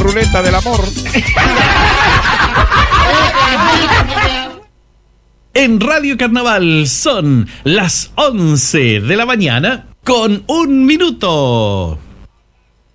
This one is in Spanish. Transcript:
ruleta del amor. En Radio Carnaval son las 11 de la mañana con 1 minuto.